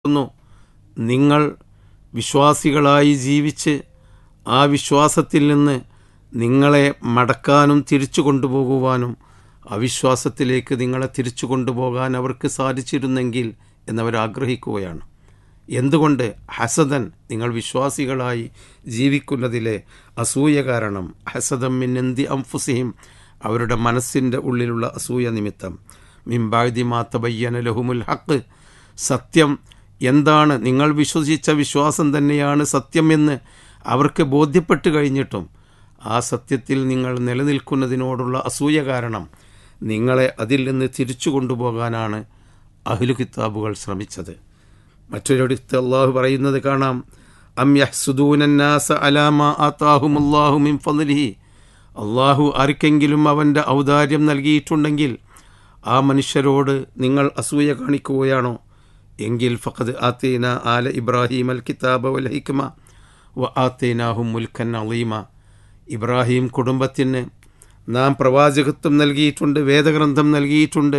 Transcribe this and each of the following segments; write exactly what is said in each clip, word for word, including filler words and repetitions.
നിങ്ങൾ വിശ്വാസികളായി ജീവിച്ച് ആ വിശ്വാസത്തിൽ നിന്ന് നിങ്ങളെ മടക്കാനും തിരിച്ചു കൊണ്ടുപോകുവാനും അവിശ്വാസത്തിലേക്ക് നിങ്ങളെ തിരിച്ചു കൊണ്ടുപോകാൻ അവർക്ക് സാധിച്ചിരുന്നെങ്കിൽ എന്നവരാഗ്രഹിക്കുകയാണ്. എന്തുകൊണ്ട്? ഹസദൻ, നിങ്ങൾ വിശ്വാസികളായി ജീവിക്കുന്നതിലെ അസൂയ കാരണം. ഹസദം മിൻ ഇന്ദി അൻഫുസിഹിം, അവരുടെ മനസ്സിൻ്റെ ഉള്ളിലുള്ള അസൂയ നിമിത്തം. മിൻ ബഅദി മാ തബയ്യന ലഹുമുൽ ഹഖ്, സത്യം എന്താണ്, നിങ്ങൾ വിശ്വസിച്ച വിശ്വാസം തന്നെയാണ് സത്യമെന്ന് അവർക്ക് ബോധ്യപ്പെട്ട് കഴിഞ്ഞിട്ടും ആ സത്യത്തിൽ നിങ്ങൾ നിലനിൽക്കുന്നതിനോടുള്ള അസൂയ കാരണം നിങ്ങളെ അതിൽ നിന്ന് തിരിച്ചു കൊണ്ടുപോകാനാണ് അഹ്ലു കിതാബുകൾ ശ്രമിച്ചത്. മറ്റൊരിടത്ത് അള്ളാഹു പറയുന്നത് കാണാം, അം യഹ്സുദൂനന്നാസ അലാ മാ ആതാഹുമുല്ലാഹു മിൻ ഫദ്ലിഹി, അള്ളാഹു ആർക്കെങ്കിലും അവൻ്റെ ഔദാര്യം നൽകിയിട്ടുണ്ടെങ്കിൽ ആ മനുഷ്യരോട് നിങ്ങൾ അസൂയ കാണിക്കുകയാണോ? എങ്കിൽ ഫഖദ് ആതീന ആല ഇബ്രാഹിം അൽ കിതാബ വൽ ഹിക്മ വ ആതീനാഹും മുൽക്കൻ അളീമ, ഇബ്രാഹിം കുടുംബത്തിന് നാം പ്രവാചകത്വം നൽകിയിട്ടുണ്ട്, വേദഗ്രന്ഥം നൽകിയിട്ടുണ്ട്,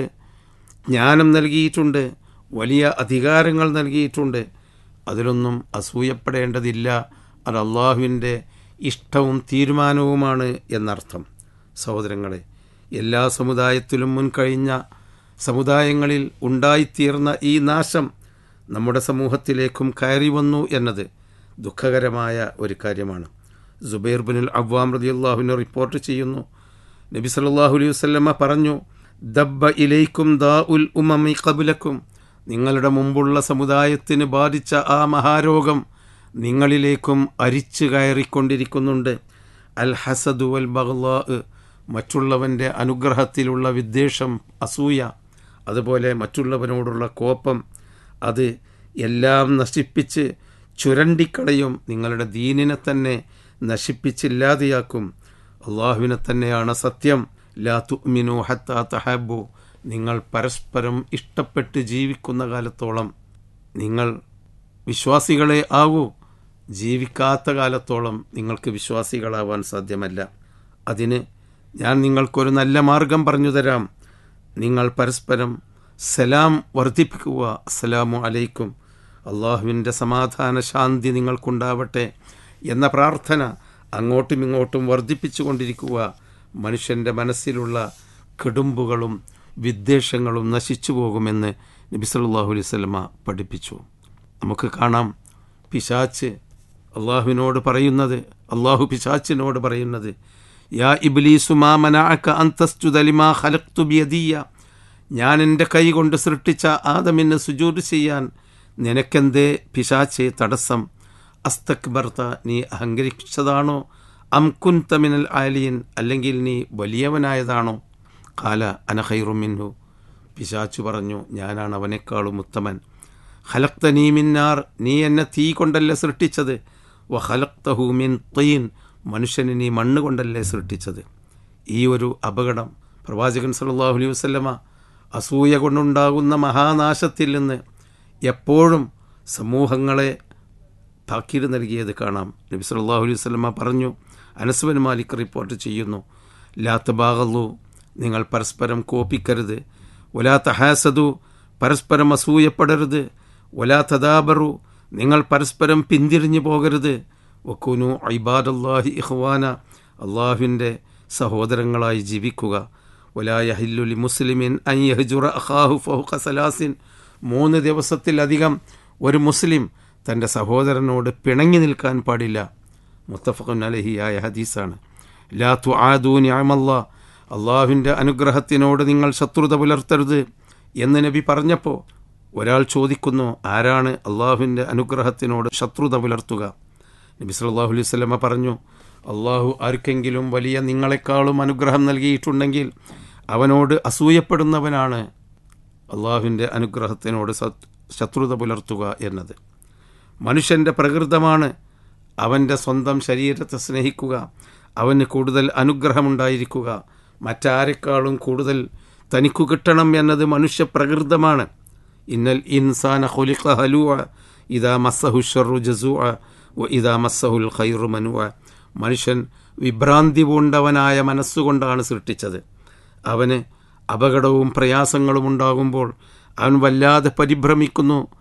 ജ്ഞാനം നൽകിയിട്ടുണ്ട്, വലിയ അധികാരങ്ങൾ നൽകിയിട്ടുണ്ട്. അതിലൊന്നും അസൂയപ്പെടേണ്ടതില്ല. അത് അള്ളാഹുവിൻ്റെ ഇഷ്ടവും തീരുമാനവുമാണ് എന്നർത്ഥം. സഹോദരങ്ങളെ, എല്ലാ സമുദായത്തിലും മുൻകഴിഞ്ഞ സമുദായങ്ങളിൽ ഉണ്ടായിത്തീർന്ന ഈ നാശം നമ്മുടെ സമൂഹത്തിലേക്കും കയറി വന്നു എന്നത് ദുഃഖകരമായ ഒരു കാര്യമാണ്. സുബൈർ ബിനുൽ അവ്വാം റളിയല്ലാഹു റിപ്പോർട്ട് ചെയ്യുന്നു, നബി സല്ലല്ലാഹു അലൈഹി വസല്ലമ പറഞ്ഞു, ദബ്ബ ഇലൈക്കും ദാഉൽ ഉമമി ഖബ്ലക്കും, നിങ്ങളുടെ മുമ്പുള്ള സമുദായത്തിന് ബാധിച്ച ആ മഹാരോഗം നിങ്ങളിലേക്കും അരിച്ചു കയറിക്കൊണ്ടിരിക്കുന്നുണ്ട്. അൽ ഹസദു വൽ ബഗ്ളാ, മറ്റുള്ളവൻ്റെ അനുഗ്രഹത്തിലുള്ള വിദ്വേഷം, അസൂയ, അതുപോലെ മറ്റുള്ളവനോടുള്ള കോപം, അത് എല്ലാം നശിപ്പിച്ച് ചുരണ്ടിക്കളയും. നിങ്ങളുടെ ദീനിനെ തന്നെ നശിപ്പിച്ചില്ലാതെയാക്കും. അള്ളാഹുവിനെ തന്നെയാണ് സത്യം. ലാ തുഅ്മിനു ഹത്താ തഹബ്ബു, നിങ്ങൾ പരസ്പരം ഇഷ്ടപ്പെട്ട് ജീവിക്കുന്ന കാലത്തോളം നിങ്ങൾ വിശ്വാസികളെ ആവൂ. ജീവിക്കാത്ത കാലത്തോളം നിങ്ങൾക്ക് വിശ്വാസികളാവാൻ സാധ്യമല്ല. അതിന് ഞാൻ നിങ്ങൾക്കൊരു നല്ല മാർഗം പറഞ്ഞു തരാം. നിങ്ങൾ പരസ്പരം സലാം വർദ്ധിപ്പിക്കുക. അസ്സലാമു അലൈക്കും, അള്ളാഹുവിൻ്റെ സമാധാന ശാന്തി നിങ്ങൾക്കുണ്ടാവട്ടെ എന്ന പ്രാർത്ഥന അങ്ങോട്ടും ഇങ്ങോട്ടും വർദ്ധിപ്പിച്ചു കൊണ്ടിരിക്കുക. മനുഷ്യൻ്റെ മനസ്സിലുള്ള കെടുമ്പുകളും വിദ്വേഷങ്ങളും നശിച്ചു പോകുമെന്ന് നബി സല്ലല്ലാഹു അലൈഹി വസല്ലമ പഠിപ്പിച്ചു. നമുക്ക് കാണാം, പിശാച്ച് അള്ളാഹുവിനോട് പറയുന്നത്, അള്ളാഹു പിശാച്ചിനോട് പറയുന്നത്, യാ ഇബ്ലീസു മാ മനഅക അൻ തസ്ജുദ ലിമാ ഖലഖ്തു ബിയദിയ, ഞാൻ എൻ്റെ കൈ കൊണ്ട് സൃഷ്ടിച്ച ആദമിന് സുജൂദ് ചെയ്യാൻ നിനക്കെന്തേ പിശാച്ചേ തടസ്സം? അസ്തക്ബർത, നീ അഹങ്കരിച്ചതാണോ? അം കുൻത മിനൽ ആലിയൻ, അല്ലെങ്കിൽ നീ വലിയവനായതാണോ? ഖാല അന ഖൈറു മിൻഹു, പിശാച്ചു പറഞ്ഞു, ഞാനാണ് അവനേക്കാളും ഉത്തമൻ. ഖലഖ്തനീ മിൻ നാർ, നീ എന്നെ തീ കൊണ്ടല്ലേ സൃഷ്ടിച്ചത്. വ ഖലഖ്തഹു മിൻ തീൻ, മനുഷ്യനെ നീ മണ്ണ് കൊണ്ടല്ലേ സൃഷ്ടിച്ചത്. ഈ ഒരു അപകടം പ്രവാചകൻ സല്ലല്ലാഹു അലൈഹി വസല്ലമ അസൂയ കൊണ്ടുണ്ടാകുന്ന മഹാനാശത്തിൽ നിന്ന് എപ്പോഴും സമൂഹങ്ങളെ താക്കീത് നൽകിയത് കാണാം. നബി സല്ലല്ലാഹു അലൈഹി വസല്ലമ പറഞ്ഞു, അനസ് ബിൻ മാലിക് റിപ്പോർട്ട് ചെയ്യുന്നു, ലാ തബാഗളു, നിങ്ങൾ പരസ്പരം കോപിക്കരുത്. വലാ തഹാസദു, പരസ്പരം അസൂയപ്പെടരുത്. വലാ തദാബറു, നിങ്ങൾ പരസ്പരം പിന്തിരിഞ്ഞു പോകരുത്. വകുനു ഇബാദല്ലാഹി ഇഖ്വാന, അള്ളാഹുവിൻ്റെ സഹോദരങ്ങളായി ജീവിക്കുക. വലാ യഹില്ലു ലി മുസ്ലിമിൻ അൻ യഹ്ജുറ അഖാഹു ഫൗഖ സലാസിൻ, മൂന്ന് ദിവസത്തിലധികം ഒരു മുസ്ലിം തൻ്റെ സഹോദരനോട് പിണങ്ങി നിൽക്കാൻ പാടില്ല. മുത്തഫഖുൻ അലൈഹി ആയ ഹദീസാണ്. ലാ തുആദു നിഅമല്ലാഹ്, അള്ളാഹുവിൻ്റെ അനുഗ്രഹത്തിനോട് നിങ്ങൾ ശത്രുത പുലർത്തരുത് എന്ന് നബി പറഞ്ഞപ്പോൾ ഒരാൾ ചോദിക്കുന്നു, ആരാണ് അള്ളാഹുവിൻ്റെ അനുഗ്രഹത്തിനോട് ശത്രുത പുലർത്തുക? നബി സല്ലല്ലാഹു അലൈഹി വസല്ലമ പറഞ്ഞു, അള്ളാഹു ആർക്കെങ്കിലും വലിയ നിങ്ങളെക്കാളും അനുഗ്രഹം നൽകിയിട്ടുണ്ടെങ്കിൽ അവനോട് അസൂയപ്പെടുന്നവനാണ് അള്ളാഹുവിൻ്റെ അനുഗ്രഹത്തിനോട് ശത്രുത പുലർത്തുക എന്നത്. മനുഷ്യൻ്റെ പ്രകൃതമാണ് അവൻ്റെ സ്വന്തം ശരീരത്തെ സ്നേഹിക്കുക, അവന് കൂടുതൽ അനുഗ്രഹമുണ്ടായിരിക്കുക, മറ്റാരെക്കാളും കൂടുതൽ തനിക്കു കിട്ടണം എന്നത് മനുഷ്യ പ്രകൃതമാണ്. ഇന്നൽ ഇൻസാന ഖുലിഖ ഹലൂഅ ഇദാ മസ്സഹു ശർറു ജസൂഅ വ ഇദാ മസ്സഹുൽ ഖൈറു മനുഅ, മനുഷ്യൻ വിഭ്രാന്തി പൂണ്ടവനായ മനസ്സുകൊണ്ടാണ് സൃഷ്ടിച്ചത്. അവന് അപകടവും പ്രയാസങ്ങളും ഉണ്ടാകുമ്പോൾ അവൻ വല്ലാതെ പരിഭ്രമിക്കുന്നു.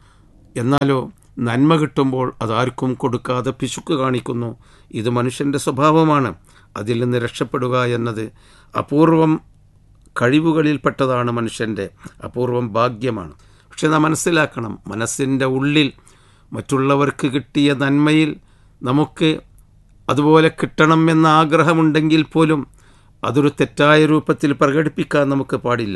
എന്നാലോ നന്മ കിട്ടുമ്പോൾ അതാർക്കും കൊടുക്കാതെ പിശുക്ക് കാണിക്കുന്നു. ഇത് മനുഷ്യൻ്റെ സ്വഭാവമാണ്. അതിൽ നിന്ന് രക്ഷപ്പെടുക എന്നത് അപൂർവം കഴിവുകളിൽപ്പെട്ടതാണ്, മനുഷ്യൻ്റെ അപൂർവം ഭാഗ്യമാണ്. പക്ഷെ നാം മനസ്സിലാക്കണം, മനസ്സിൻ്റെ ഉള്ളിൽ മറ്റുള്ളവർക്ക് കിട്ടിയ നന്മയിൽ നമുക്ക് അതുപോലെ കിട്ടണം എന്ന ആഗ്രഹമുണ്ടെങ്കിൽ പോലും അതൊരു തെറ്റായ രൂപത്തിൽ പ്രകടിപ്പിക്കാൻ നമുക്ക് പാടില്ല.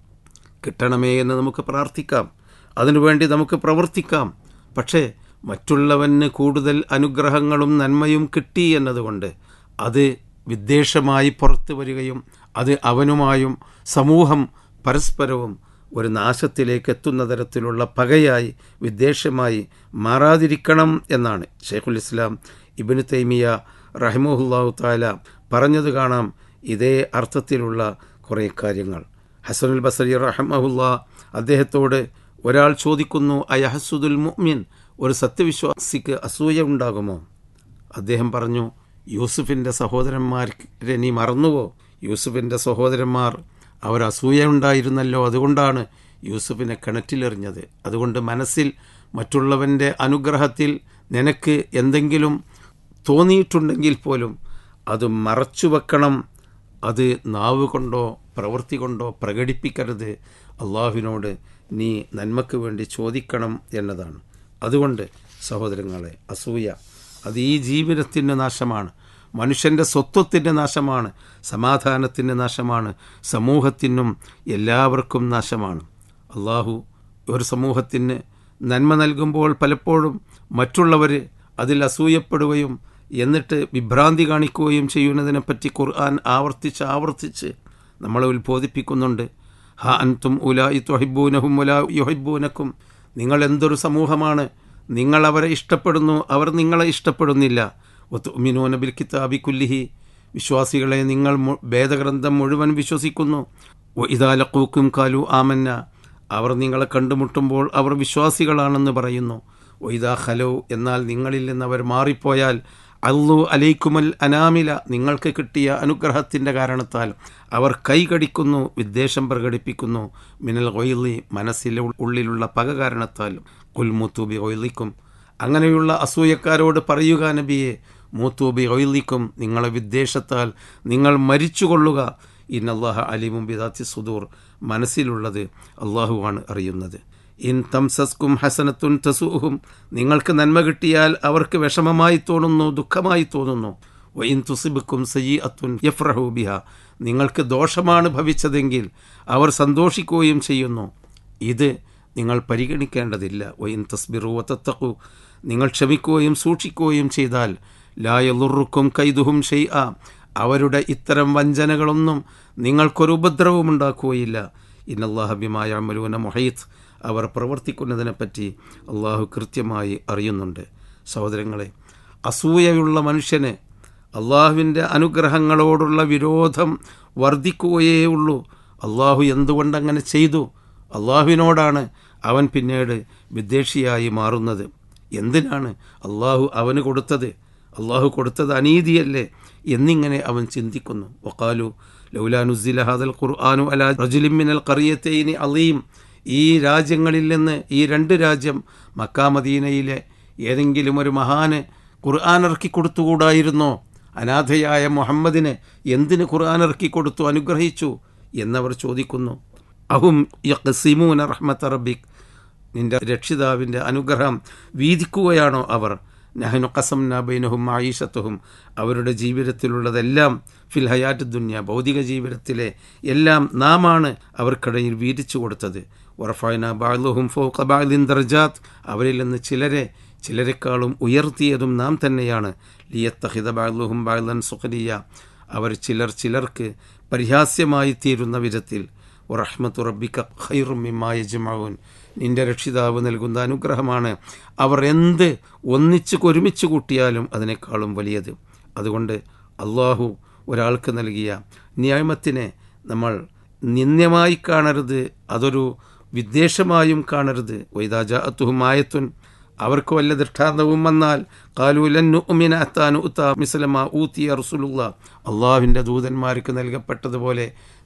കിട്ടണമേ എന്ന് നമുക്ക് പ്രാർത്ഥിക്കാം, അതിനുവേണ്ടി നമുക്ക് പ്രവർത്തിക്കാം. പക്ഷേ മറ്റുള്ളവന് കൂടുതൽ അനുഗ്രഹങ്ങളും നന്മയും കിട്ടി എന്നതുകൊണ്ട് അത് വിദ്വേഷമായി പുറത്തു വരികയും അത് അവനുമായും സമൂഹം പരസ്പരവും ഒരു നാശത്തിലേക്ക് എത്തുന്ന തരത്തിലുള്ള പകയായി വിദ്വേഷമായി മാറാതിരിക്കണം എന്നാണ് ഷെയ്ഖുൽ ഇസ്ലാം ഇബ്നു തൈമിയ റഹിമഹുല്ലാഹു തആല പറഞ്ഞത് കാണാം. ഇതേ അർത്ഥത്തിലുള്ള കുറേ കാര്യങ്ങൾ. ഹസനുൽ ബസരി റഹിമഹുല്ലാ അദ്ദേഹത്തോട് ഒരാൾ ചോദിക്കുന്നു, അയഹസുദുൽ മുഅ്മിൻ, ഒരു സത്യവിശ്വാസിക്ക് അസൂയ ഉണ്ടാകുമോ? അദ്ദേഹം പറഞ്ഞു, യൂസുഫിൻ്റെ സഹോദരന്മാരെ നീ മറന്നുവോ? യൂസുഫിൻ്റെ സഹോദരന്മാർ അവർ അസൂയ ഉണ്ടായിരുന്നല്ലോ, അതുകൊണ്ടാണ് യൂസുഫിനെ കിണറ്റിലെറിഞ്ഞത്. അതുകൊണ്ട് മനസ്സിൽ മറ്റുള്ളവൻ്റെ അനുഗ്രഹത്തിൽ നിനക്ക് എന്തെങ്കിലും തോന്നിയിട്ടുണ്ടെങ്കിൽ പോലും അത് മറച്ചു വെക്കണം. അത് നാവ് കൊണ്ടോ പ്രവൃത്തി കൊണ്ടോ പ്രകടിപ്പിക്കരുത്. അള്ളാഹുവിനോട് നീ നന്മയ്ക്ക് വേണ്ടി ചോദിക്കണം എന്നതാണ്. അതുകൊണ്ട് സഹോദരങ്ങളെ, അസൂയ അത് ഈ ജീവിതത്തിൻ്റെ നാശമാണ്, മനുഷ്യൻ്റെ സ്വത്വത്തിൻ്റെ നാശമാണ്, സമാധാനത്തിൻ്റെ നാശമാണ്, സമൂഹത്തിനും എല്ലാവർക്കും നാശമാണ്. അള്ളാഹു ഒരു സമൂഹത്തിന് നന്മ നൽകുമ്പോൾ പലപ്പോഴും മറ്റുള്ളവർ അതിൽ അസൂയപ്പെടുകയും എന്നിട്ട് വിഭ്രാന്തി കാണിക്കുകയും ചെയ്യുന്നതിനെപ്പറ്റി ഖുർആൻ ആവർത്തിച്ച് ആവർത്തിച്ച് നമ്മളെ ഉത്ബോധിപ്പിക്കുന്നുണ്ട്. ഹ അൻതും ഉലായി തുഹിബ്ബൂനഹും വലാ യുഹിബ്ബൂനക്കും, നിങ്ങൾ എന്തൊരു സമൂഹമാണ്, നിങ്ങൾ അവരെ ഇഷ്ടപ്പെടുന്നു, അവർ നിങ്ങളെ ഇഷ്ടപ്പെടുന്നില്ല. വതുഅ്മിനൂന ബിൽ കിതാബി കുല്ലിഹി, വിശ്വാസികളെ നിങ്ങൾ വേദഗ്രന്ഥം മുഴുവൻ വിശ്വസിക്കുന്നു. വഇദാ ലഖൂക്കും ഖാലു ആമന്ന, അവർ നിങ്ങളെ കണ്ടുമുട്ടുമ്പോൾ അവർ വിശ്വാസികളാണെന്ന് പറയുന്നു. വഇദാ ഖലൗ, എന്നാൽ നിങ്ങളിൽ നിന്ന് അവർ മാറിപ്പോയാൽ അള്ളു അലൈക്കുമൽ അനാമില, നിങ്ങൾക്ക് കിട്ടിയ അനുഗ്രഹത്തിൻ്റെ കാരണത്താൽ അവർ കൈകടിക്കുന്നു, വിദ്വേഷം പ്രകടിപ്പിക്കുന്നു. മിനൽ ഗൊയ്ലി, മനസ്സിലെ ഉള്ളിലുള്ള പക കാരണത്താൽ. കുൽ മൂത്തൂബി ഗൊയ്ലിക്കും, അങ്ങനെയുള്ള അസൂയക്കാരോട് പറയുക നബിയെ, മൂത്തൂബി ഗൊയ്ലിക്കും, നിങ്ങളെ വിദ്വേഷത്താൽ നിങ്ങൾ മരിച്ചുകൊള്ളുക. ഇന്നല്ലാഹ അലീമും ബിദാത്തി സുദൂർ, മനസ്സിലുള്ളത് അള്ളാഹുവാണ് അറിയുന്നത്. ഇൻ തംസസ്കും ഹസനത്തുൻ തസൂഹും, നിങ്ങൾക്ക് നന്മ കിട്ടിയാൽ അവർക്ക് വിഷമമായി തോന്നുന്നു, ദുഃഖമായി തോന്നുന്നു. വഇൻ തുസിബുക്കും സയ്യിഅത്തുൻ യഫ്റഹു ബിഹ, നിങ്ങൾക്ക് ദോഷമാണ് ഭവിച്ചതെങ്കിൽ അവർ സന്തോഷിക്കുകയും ചെയ്യുന്നു. ഇത് നിങ്ങൾ പരിഗണിക്കേണ്ടതില്ല. വഇൻ തസ്ബിറു വതത്തഖു, നിങ്ങൾ ക്ഷമിക്കുകയും സൂക്ഷിക്കുകയും ചെയ്താൽ ലാ യളുറുക്കും കൈദുഹും ഷൈഅ, അവരുടെ ഇത്തരം വഞ്ചനകളൊന്നും നിങ്ങൾക്കൊരു ഉപദ്രവവും ഉണ്ടാക്കുകയില്ല. ഇന്നല്ലാഹ ബിമാ യഅമലൂന മുഹീത്ത്, അവർ പ്രവർത്തിക്കുന്നതിനെപ്പറ്റി അള്ളാഹു കൃത്യമായി അറിയുന്നുണ്ട്. സഹോദരങ്ങളെ, അസൂയയുള്ള മനുഷ്യന് അള്ളാഹുവിൻ്റെ അനുഗ്രഹങ്ങളോടുള്ള വിരോധം വർദ്ധിക്കുകയേ ഉള്ളൂ. അള്ളാഹു എന്തുകൊണ്ടങ്ങനെ ചെയ്തു? അള്ളാഹുവിനോടാണ് അവൻ പിന്നീട് വിദ്വേഷിയായി മാറുന്നത്. എന്തിനാണ് അള്ളാഹു അവന് കൊടുത്തത്? അള്ളാഹു കൊടുത്തത് അനീതിയല്ലേ എന്നിങ്ങനെ അവൻ ചിന്തിക്കുന്നു. വഖാലു ലൗലാ നുസ്സില ഹാദൽ ഖുർആനു അലാ റജുലിൻ മിനൽ ഖറിയതൈനി അളീം, ഈ രാജ്യങ്ങളിൽ നിന്ന് ഈ രണ്ട് രാജ്യം, മക്ക മദീനയിലെ ഏതെങ്കിലും ഒരു മഹാന് ഖുർആൻ ഇറക്കി കൊടുത്തുകൂടായിരുന്നോ? അനാഥയായ മുഹമ്മദിന് എന്തിന് ഖുർആൻ ഇറക്കി കൊടുത്തു, അനുഗ്രഹിച്ചു എന്നവർ ചോദിക്കുന്നു. അഹും യഖ്സിമൂന റഹ്മത റബ്ബിക്, നിന്റെ രക്ഷിതാവിൻ്റെ അനുഗ്രഹം വീതിക്കുകയാണോ അവർ? നഹ്നു ഖസംനാ ബൈനഹും മഈശത്തുഹും, അവരുടെ ജീവിതത്തിലുള്ളതെല്ലാം ഫിൽ ഹയാത്ത് ദുനിയ, ഭൗതിക ജീവിതത്തിലെ എല്ലാം നാമാണ് അവർക്കിടയിൽ വീതിച്ചു കൊടുത്തത്. വറഫഅനാ ബഅ്ദഹും ഫൗഖ ബഅ്ദിൻ ദറജാത്ത്, അവരിൽ നിന്ന് ചിലരെ ചിലരെക്കാളും ഉയർത്തിയതും നാം തന്നെയാണ്. ലിയത്തഖിദ ബഅ്ദഹും ബഅ്ദൻ സുഖരിയ, അവർ ചിലർ ചിലർക്ക് പരിഹാസ്യമായി തീരുന്ന വിധത്തിൽ. വറഹ്മത്തു റബ്ബിക ഖൈറും മിമ്മാ യജ്മഊൻ, നിന്റെ രക്ഷിതാവ് നൽകുന്ന അനുഗ്രഹമാണ് അവർ എന്ത് ഒന്നിച്ച് ഒരുമിച്ച് കൂട്ടിയാലും അതിനേക്കാളും വലിയത്. അതുകൊണ്ട് അള്ളാഹു ഒരാൾക്ക് നൽകിയ നിയമത്തിനെ നമ്മൾ നിന്ദ്യമായി കാണരുത്, അതൊരു വിദ്വേഷമായും കാണരുത്. വൈദാ ജാഅത്തുഹും ആയത്തുൻ, അവർക്ക് വല്ല ദൃഷ്ടാന്തവും വന്നാൽ ഖാലൂ ലൻ നുഅ്മിന ഹത്താ നുഅ്താ മിസ്ല മാ ഊതിയ റസൂലുള്ളാഹ്, അള്ളാഹുവിൻ്റെ ദൂതന്മാർക്ക് നൽകപ്പെട്ടതുപോലെ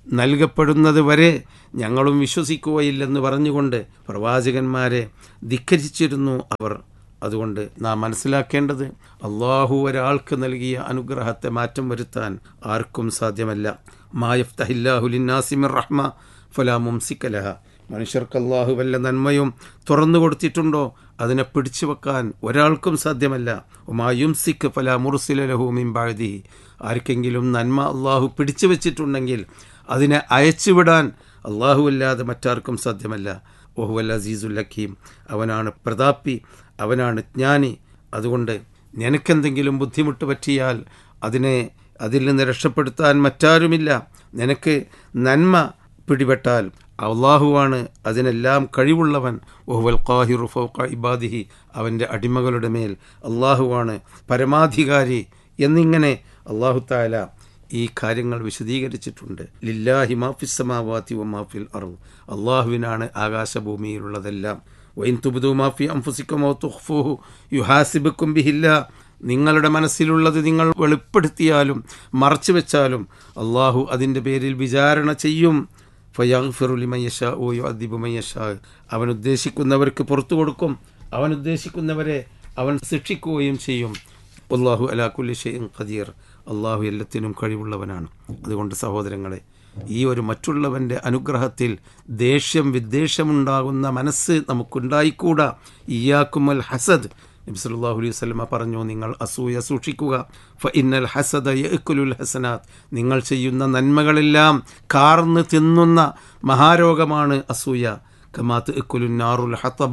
നൽകപ്പെടുന്നത് വരെ ഞങ്ങളും വിശ്വസിക്കുകയില്ലെന്ന് പറഞ്ഞുകൊണ്ട് പ്രവാചകന്മാരെ ധിക്കരിച്ചിരുന്നു അവർ. അതുകൊണ്ട് നാം മനസ്സിലാക്കേണ്ടത്, അള്ളാഹു ഒരാൾക്ക് നൽകിയ അനുഗ്രഹത്തെ മാറ്റം വരുത്താൻ ആർക്കും സാധ്യമല്ല. മാ യഫ്തഹില്ലാഹു ലിന്നാസി മിർ റഹ്മ ഫലാ മുംസിക ലഹ. മനുഷ്യർക്ക് അള്ളാഹു വല്ല നന്മയും തുറന്നു കൊടുത്തിട്ടുണ്ടോ അതിനെ പിടിച്ചു വെക്കാൻ ഒരാൾക്കും സാധ്യമല്ല. വമാ യുംസിക് ഫലാ മുർസില ലഹു മിൻ ബഅദിഹി. ആർക്കെങ്കിലും നന്മ അള്ളാഹു പിടിച്ചു വെച്ചിട്ടുണ്ടെങ്കിൽ അതിനെ അയച്ചുവിടാൻ അള്ളാഹു അല്ലാതെ മറ്റാർക്കും സാധ്യമല്ല. വഹുവൽ അസീസുൽ ഹക്കീം. അവനാണ് പ്രതാപി, അവനാണ് ജ്ഞാനി. അതുകൊണ്ട് നിനക്കെന്തെങ്കിലും ബുദ്ധിമുട്ട് പറ്റിയാൽ അതിനെ അതിൽ നിന്ന് രക്ഷപ്പെടുത്താൻ മറ്റാരുമില്ല. നിനക്ക് നന്മ പിടിപെട്ടാൽ അള്ളാഹുവാണ് അതിനെല്ലാം കഴിവുള്ളവൻ. വഹുവൽ ഖാഹിറു ഫൗഖ ഇബാദിഹി. അവൻ്റെ അടിമകളുടെ മേൽ അള്ളാഹുവാണ് പരമാധികാരി എന്നിങ്ങനെ അള്ളാഹു തആല ഈ കാര്യങ്ങൾ വിശദീകരിച്ചിട്ടുണ്ട്. ലില്ലാഹി മാഫിസ് സമാവാതി വ മാഫിൽ അർദ്. അള്ളാഹുവിനാണ് ആകാശഭൂമിയിലുള്ളതെല്ലാം. വഇൻ തുബ്ദൂ മാ ഫീ അൻഫുസികും ഔ തുഖ്ഫൂഹു യുഹാസിബുക്കും ബിഹില്ലാഹ്. നിങ്ങളുടെ മനസ്സിലുള്ളത് നിങ്ങൾ വെളിപ്പെടുത്തിയാലും മറച്ചു വെച്ചാലും അള്ളാഹു അതിൻ്റെ പേരിൽ വിചാരണ ചെയ്യും. ഫയഗ്ഫിറു ലിമൻ യശാഉ വയുഅദ്ദിബു മൻ യശാഉ. അവൻ ഉദ്ദേശിക്കുന്നവർക്ക് പുറത്തു കൊടുക്കും, അവൻ ഉദ്ദേശിക്കുന്നവരെ അവൻ ശിക്ഷിക്കുകയും ചെയ്യും. വല്ലാഹു അലാ കുല്ലി ഷൈഇൻ ഖദീർ. അള്ളാഹു എല്ലാത്തിനും കഴിവുള്ളവനാണ്. അതുകൊണ്ട് സഹോദരങ്ങളെ, ഈ ഒരു മറ്റുള്ളവൻ്റെ അനുഗ്രഹത്തിൽ ദേഷ്യം വിദ്വേഷമുണ്ടാകുന്ന മനസ്സ് നമുക്കുണ്ടായിക്കൂടാ. ഇയ്യാക്കുമൽ ഹസദ്. നബി സല്ലല്ലാഹു അലൈഹി വസല്ലമ പറഞ്ഞു, നിങ്ങൾ അസൂയ സൂക്ഷിക്കുക. ഫ ഇന്നൽ ഹസദ യഅ്കുലുൽ ഹസനാത്ത്. നിങ്ങൾ ചെയ്യുന്ന നന്മകളെല്ലാം കാർന്ന് തിന്നുന്ന മഹാരോഗമാണ് അസൂയ. കമാ തഅ്കുലുൻ നാറുൽ ഹതബ.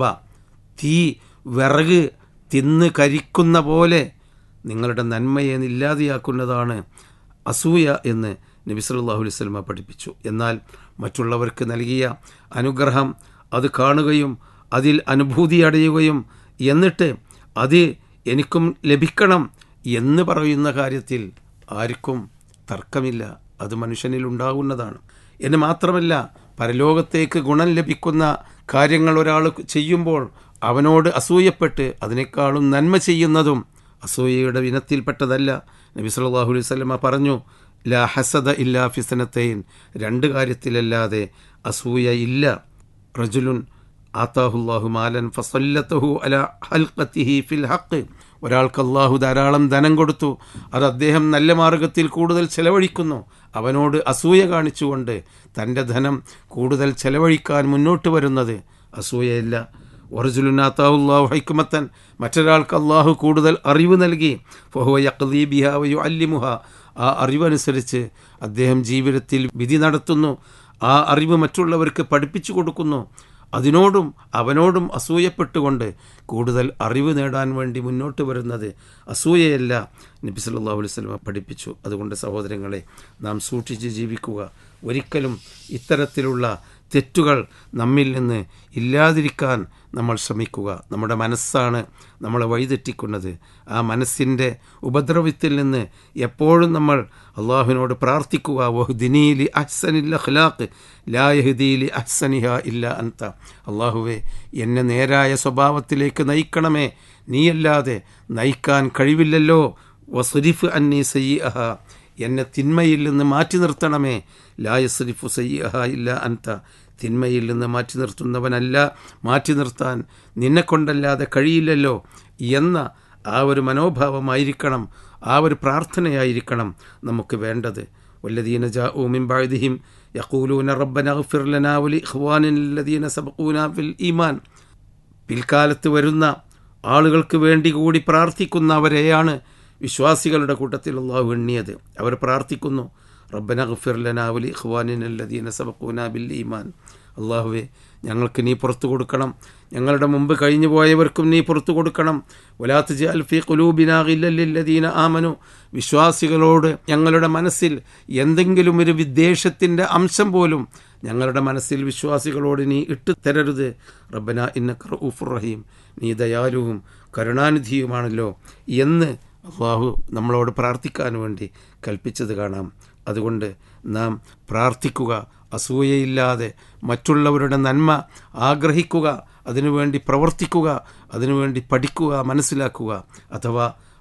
തീ വിറക് തിന്ന് കരിക്കുന്ന പോലെ നിങ്ങളുടെ നന്മയെ ഇല്ലാതെയാക്കുന്നതാണ് അസൂയ എന്ന് നബി സല്ലല്ലാഹു അലൈഹി വസല്ലമ പഠിപ്പിച്ചു. എന്നാൽ മറ്റുള്ളവർക്ക് നൽകിയ അനുഗ്രഹം അത് കാണുകയും അതിൽ അനുഭൂതി അടയുകയും എന്നിട്ട് അത് എനിക്കും ലഭിക്കണം എന്ന് പറയുന്ന കാര്യത്തിൽ ആർക്കും തർക്കമില്ല. അത് മനുഷ്യനിൽ ഉണ്ടാകുന്നതാണ്. എന്ന് മാത്രമല്ല, പരലോകത്തേക്ക് ഗുണം ലഭിക്കുന്ന കാര്യങ്ങൾ ഒരാൾ ചെയ്യുമ്പോൾ അവനോട് അസൂയപ്പെട്ട് അതിനേക്കാളും നന്മ ചെയ്യുന്നതും അസൂയയുടെ ഇനത്തിൽപ്പെട്ടതല്ല. നബി സല്ലല്ലാഹു അലൈഹി വസല്ലമ പറഞ്ഞു, ലാ ഹസദ ഇല്ലാ ഫിസ്നത്തൈൻ. രണ്ട് കാര്യത്തിലല്ലാതെ അസൂയ ഇല്ല. റജുലുൻ ആതാഹുല്ലാഹു മാലൻ ഫസല്ലതഹു അലാ ഹൽഖതിഹി ഫിൽ ഹഖ്. ഒരാൾക്ക് അള്ളാഹു ധാരാളം ധനം കൊടുത്തു, അത് അദ്ദേഹം നല്ല മാർഗത്തിൽ കൂടുതൽ ചെലവഴിക്കുന്നു. അവനോട് അസൂയ കാണിച്ചുകൊണ്ട് തൻ്റെ ധനം കൂടുതൽ ചെലവഴിക്കാൻ മുന്നോട്ട് വരുന്നത് അസൂയയല്ല. വറജുലുൻ ആതാഹുല്ലാഹു ഹിക്മത്തൻ. മറ്റൊരാൾക്ക് അള്ളാഹു കൂടുതൽ അറിവ് നൽകി, ഫഹുവ യഖ്ദീ ബിഹാ വയുഅല്ലിമുഹാ. ആ അറിവനുസരിച്ച് അദ്ദേഹം ജീവിതത്തിൽ വിധി നടത്തുന്നു, ആ അറിവ് മറ്റുള്ളവർക്ക് പഠിപ്പിച്ചു കൊടുക്കുന്നു. അതിനോടും അവനോടും അസൂയപ്പെട്ടുകൊണ്ട് കൂടുതൽ അറിവ് നേടാൻ വേണ്ടി മുന്നോട്ട് വരുന്നത് അസൂയയല്ല, നബി സല്ലല്ലാഹു അലൈഹി വസല്ലം പഠിപ്പിച്ചു. അതുകൊണ്ട് സഹോദരങ്ങളെ, നാം സൂക്ഷിച്ച് ജീവിക്കുക. ഒരിക്കലും ഇത്തരത്തിലുള്ള തെറ്റുകൾ നമ്മിൽ നിന്ന് ഇല്ലാതിരിക്കാൻ നമ്മൾ ശ്രമിക്കുക. നമ്മുടെ മനസ്സാണ് നമ്മളെ വഴിതെറ്റിക്കുന്നത്. ആ മനസ്സിൻ്റെ ഉപദ്രവത്തിൽ നിന്ന് എപ്പോഴും നമ്മൾ അള്ളാഹുവിനോട് പ്രാർത്ഥിക്കുക. വഹ്ദിനീ ലി അഹ്സനിൽ അഖ്ലാഖ് ലാ യഹ്ദീ ലി അഹ്സനിഹാ ഇല്ലാ അൻത. അള്ളാഹുവേ, എന്നെ നേരായ സ്വഭാവത്തിലേക്ക് നയിക്കണമേ, നീയല്ലാതെ നയിക്കാൻ കഴിവില്ലല്ലോ. വസ്രിഫ് അന്നീ സയ്യിഅഹാ. എന്നെ തിന്മയിൽ നിന്ന് മാറ്റി നിർത്തണമേ. ലാ യസ്രിഫു സയ്യിഅഹാ ഇല്ലാ അൻത. തിന്മയിൽ നിന്ന് മാറ്റി നിർത്തുന്നവനല്ല, മാറ്റി നിർത്താൻ നിന്നെക്കൊണ്ടല്ലാതെ കഴിയില്ലല്ലോ എന്ന ആ ഒരു മനോഭാവമായിരിക്കണം, ആ ഒരു പ്രാർത്ഥനയായിരിക്കണം നമുക്ക് വേണ്ടത്. വല്ലദീന ജാഊ മിൻ ബഅദിഹിം യഖൂലൂന റബ്ബനാ ഇഗ്ഫിർ ലനാ വലിഇഖ്വാനിന അല്ലദീന സബഖൂനാ ഫിൽ ഈമാൻ. പിൽക്കാലത്ത് വരുന്ന ആളുകൾക്ക് വേണ്ടി കൂടി പ്രാർത്ഥിക്കുന്നവരെയാണ് വിശ്വാസികളുടെ കൂട്ടത്തിൽ അല്ലാഹു എണ്ണിയത്. അവർ പ്രാർത്ഥിക്കുന്നു, റബ്ബനാ ഇഗ്ഫിർ ലനാ വലിഇഖ്വാനിന അല്ലദീന സബഖൂനാ ബിൽ ഈമാൻ. അല്ലാഹുവേ, ഞങ്ങൾക്ക് നീ പുറത്തു കൊടുക്കണം, ഞങ്ങളുടെ മുമ്പ് കഴിഞ്ഞു പോയവർക്കും നീ പുറത്തു കൊടുക്കണം. വലാ തജ്അൽ ഫീ ഖുലൂബിനാ ഗില്ലൽ ലില്ലദീന ആമനു. വിശ്വാസികളോട് ഞങ്ങളുടെ മനസ്സിൽ എന്തെങ്കിലും ഒരു വിദ്വേഷത്തിൻ്റെ അംശം പോലും ഞങ്ങളുടെ മനസ്സിൽ വിശ്വാസികളോട് നീ ഇട്ടു തരരുത്. റബ്ബനാ ഇന്നക റഊഫുർ റഹീം. നീ ദയാലുവും കരുണാനിധിയുമാണല്ലോ എന്ന് അല്ലാഹു നമ്മളോട് പ്രാർത്ഥിക്കാൻ വേണ്ടി കൽപ്പിച്ചത് കാണാം. അതുകൊണ്ട് നാം പ്രാർത്ഥിക്കുക, അസൂയയില്ലാതെ മറ്റുള്ളവരുടെ നന്മ ആഗ്രഹിക്കുക, അതിനുവേണ്ടി പ്രവർത്തിക്കുക, അതിനുവേണ്ടി പഠിക്കുക, മനസ്സിലാക്കുക. അഥവാ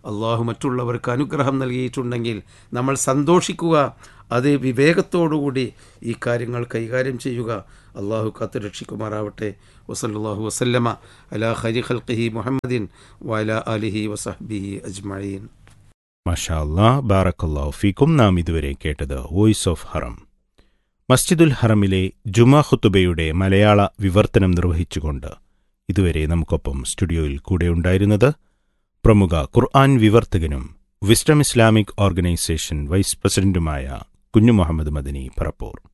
അള്ളാഹു മറ്റുള്ളവർക്ക് അനുഗ്രഹം നൽകിയിട്ടുണ്ടെങ്കിൽ നമ്മൾ സന്തോഷിക്കുക, അത് വിവേകത്തോടുകൂടി ഈ കാര്യങ്ങൾ കൈകാര്യം ചെയ്യുക. അള്ളാഹു കാത്തു രക്ഷിക്കുമാറാവട്ടെ. വസല്ലല്ലാഹു വസല്ലമ അലാ ഖൈരി ഖൽഖിഹി മുഹമ്മദിൻ വഅലാ ആലിഹി വസഹ്ബിഹി അജ്മഈൻ. മാഷാ അല്ലാഹ്, ബാറക്കല്ലാഹു ഫീക്കും. നാം ഇതുവരെ കേട്ടത് വോയിസ് ഓഫ് ഹറം. മസ്ജിദുൽ ഹറമിലെ ജുമാ ഖുതുബയുടെ മലയാള വിവർത്തനം നിർവഹിച്ചുകൊണ്ട് ഇതുവരെ നമുക്കൊപ്പം സ്റ്റുഡിയോയിൽ കൂടെയുണ്ടായിരുന്നത് പ്രമുഖ ഖുർആൻ വിവർത്തകനും വിസ്ഡം ഇസ്ലാമിക് ഓർഗനൈസേഷൻ വൈസ് പ്രസിഡന്റുമായ കുഞ്ഞു മുഹമ്മദ് മദനി പറപ്പൂർ.